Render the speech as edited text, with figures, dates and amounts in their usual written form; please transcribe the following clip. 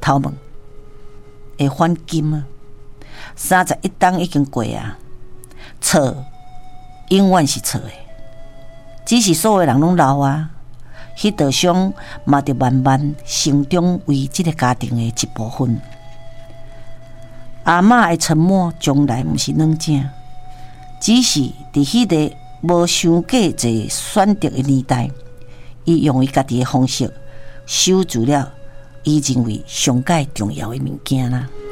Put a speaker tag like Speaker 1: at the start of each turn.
Speaker 1: 头毛会反金啊，31冬已经过啊，错永远是错的，只是所有人拢老啊，迄道伤嘛着慢慢成长为即个家庭的一部分。阿嬷的沉默从来毋是软正，只是伫迄个无伤过侪选择的年代，伊用伊家己的方式守住了伊认为上界重要的物件啦。